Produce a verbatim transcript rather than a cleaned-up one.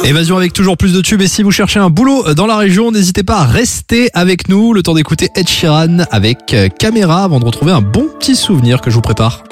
Évasion avec toujours plus de tubes, et si vous cherchez un boulot dans la région, n'hésitez pas à rester avec nous, le temps d'écouter Ed Sheeran avec Caméra avant de retrouver un bon petit souvenir que je vous prépare.